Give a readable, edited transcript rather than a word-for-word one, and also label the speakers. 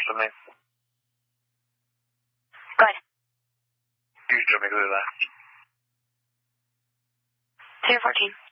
Speaker 1: the name?
Speaker 2: Go ahead.
Speaker 1: Can you tell me who that?
Speaker 2: 014.